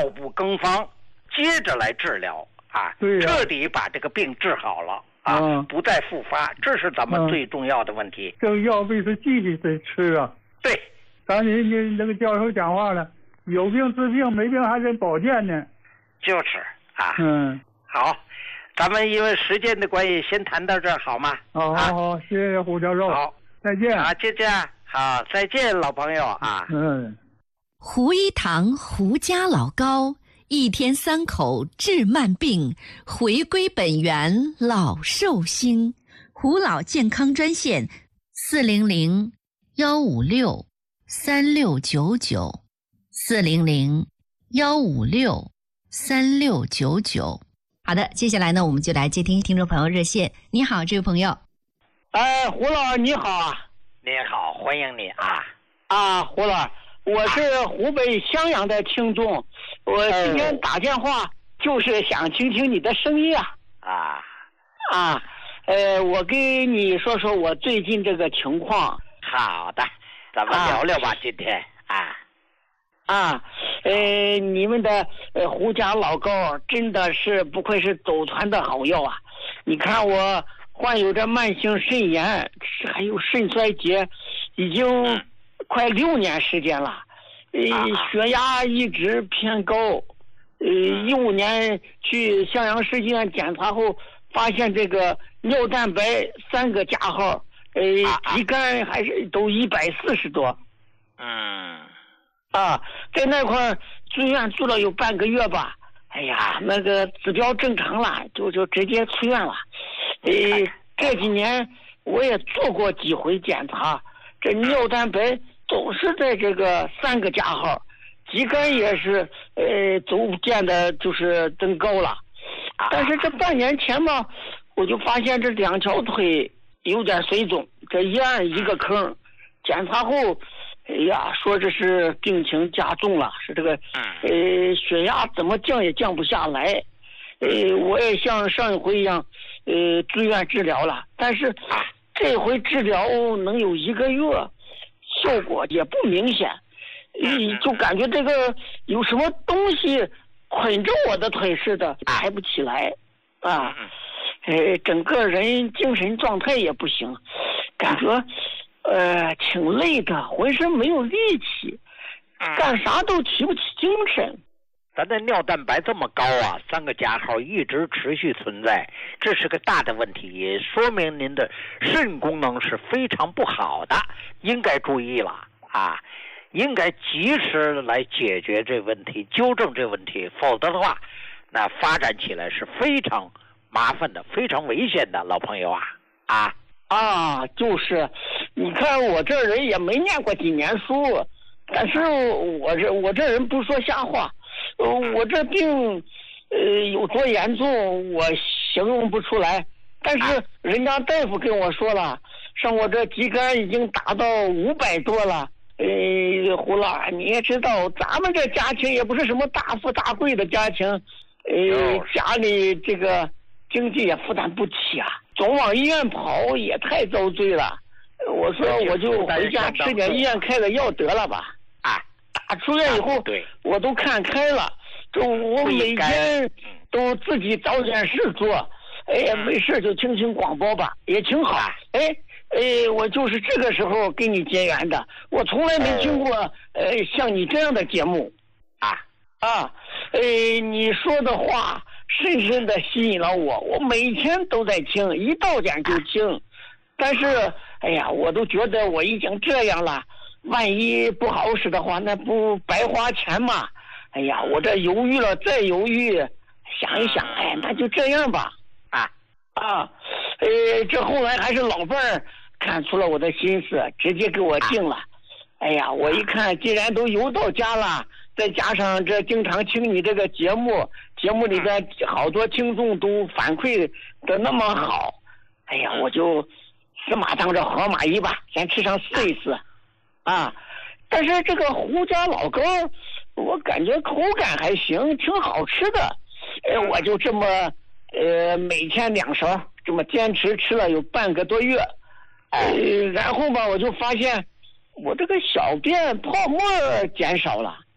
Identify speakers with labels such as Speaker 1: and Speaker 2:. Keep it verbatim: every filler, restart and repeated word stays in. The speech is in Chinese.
Speaker 1: 药不更方，接着来治疗啊，
Speaker 2: 对呀
Speaker 1: 彻底把这个病治好了啊，
Speaker 2: 嗯
Speaker 1: 不再复发，这是咱们
Speaker 2: 嗯
Speaker 1: 最重要的问题。
Speaker 2: 这个药必须继续得吃啊。
Speaker 1: 对，
Speaker 2: 刚才你那个教授讲话了，有病治病，没病还得保健呢。
Speaker 1: 就是啊。
Speaker 2: 嗯，
Speaker 1: 好，咱们因为时间的关系，先谈到这儿好吗？
Speaker 2: 好好好，谢谢胡教授。
Speaker 1: 好，
Speaker 2: 再见。
Speaker 1: 啊，就这样，好，再见，老朋友啊。
Speaker 2: 嗯。
Speaker 3: 胡一堂胡家老高，一天三口治慢病，回归本源老寿星。胡老健康专线：四零零幺五六三六九九，四零零幺五六三六九九。好的，接下来呢，我们就来接听听众朋友热线。你好，这位朋友。
Speaker 4: 哎，胡老你好啊！
Speaker 1: 你好，欢迎你啊！
Speaker 4: 啊，胡老，我是湖北襄阳的听众，我今天打电话就是想听听你的声音啊！
Speaker 1: 啊
Speaker 4: 啊，呃，我跟你说说我最近这个情况。
Speaker 1: 好的，咱们聊聊吧，啊、今天啊
Speaker 4: 啊，呃，你们的呃胡家老高真的是不愧是走团的好药啊！你看我患有着慢性肾炎，还有肾衰竭，已经快六年时间了，呃，血压一直偏高，呃，一五年去襄阳市医院检查后，发现这个尿蛋白三个加号，呃，肌酐还是都一百四十多。
Speaker 1: 嗯。
Speaker 4: 啊，在那块住院住了有半个月吧，哎呀，那个指标正常了，就就直接出院了。呃，这几年我也做过几回检查，这尿蛋白总是在这个三个加号，肌酐也是呃逐渐的就是增高了。但是这半年前嘛，我就发现这两条腿有点水肿，这一按一个坑，检查后。哎呀，说这是病情加重了，是这个，呃，血压怎么降也降不下来，呃，我也像上一回一样，呃，住院治疗了，但是这回治疗能有一个月，效果也不明显，呃，就感觉这个有什么东西捆着我的腿似的，抬不起来，啊，呃，整个人精神状态也不行，感觉。呃，挺累的，浑身没有力气，干啥都提不起精神。
Speaker 1: 咱的尿蛋白这么高啊，三个加号一直持续存在，这是个大的问题，也说明您的肾功能是非常不好的，应该注意了啊，应该及时来解决这问题，纠正这问题，否则的话，那发展起来是非常麻烦的，非常危险的，老朋友啊啊。
Speaker 4: 啊，就是，你看我这人也没念过几年书，但是我这我这人不说瞎话，呃，我这病，呃，有多严重我形容不出来，但是人家大夫跟我说了，像我这肌酐已经达到五百多了，呃，胡老你也知道，咱们这家庭也不是什么大富大贵的家庭，呃，家里这个经济也负担不起啊。总往医院跑也太遭罪了，我说我就回家吃点医院开的药得了吧。
Speaker 1: 啊，
Speaker 4: 打出院以后，我都看开了，就我每天都自己找点事做，哎呀，没事就听听广播吧，也挺好。哎哎，我就是这个时候跟你结缘的，我从来没听过呃像你这样的节目。
Speaker 1: 啊
Speaker 4: 啊，呃，你说的话。深深的吸引了我，我每天都在听，一到点就听。但是，哎呀，我都觉得我已经这样了，万一不好使的话，那不白花钱吗？哎呀，我这犹豫了再犹豫，想一想，哎，那就这样吧。
Speaker 1: 啊
Speaker 4: 啊，呃，这后来还是老伴儿看出了我的心思，直接给我定了。哎呀，我一看，既然都邮到家了。再加上这经常听你这个节目，节目里边好多听众都反馈的那么好，哎呀，我就死马当着活马医吧，先吃上试一试，啊！但是这个胡家老高，我感觉口感还行，挺好吃的，哎，我就这么呃每天两勺，这么坚持吃了有半个多月，呃，然后吧，我就发现我这个小便泡沫减少了。